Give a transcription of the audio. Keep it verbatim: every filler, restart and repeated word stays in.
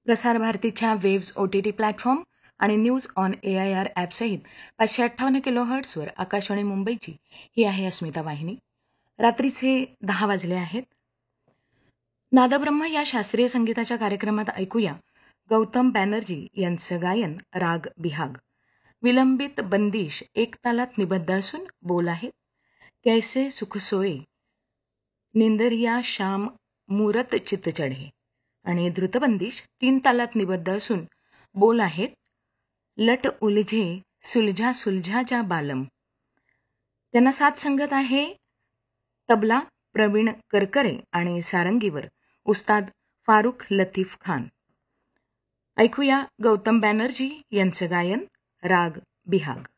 प्रसार भारतीच्या waves O T T platform आणि news on A I R ॲपसहित पाचशे अठ्ठावन्न किलो हर्ट्सवर आकाशवाणी मुंबईची ही आहे अस्मिता वाहिनी. रात्रीचे दहा वाजले आहेत. नादब्रह्म या शास्त्रीय संगीताच्या कार्यक्रमात ऐकूया गौतम बॅनर्जी यांचं गायन राग बिहाग. विलंबित बंदिश एक तालात निबद्ध असून बोल आहेत कैसे सुख सोये निंदरिया शाम मूरत चित्त चढे, आणि द्रुतबंदिश तीन तालात निबद्ध असून बोल आहेत लट उलझे सुलझा सुलझाच्या बालम. त्यांना साथ संगत आहे तबला प्रवीण करकरे आणि सारंगीवर उस्ताद फारुख लतीफ खान. ऐकूया गौतम बॅनर्जी यांचं गायन राग बिहाग.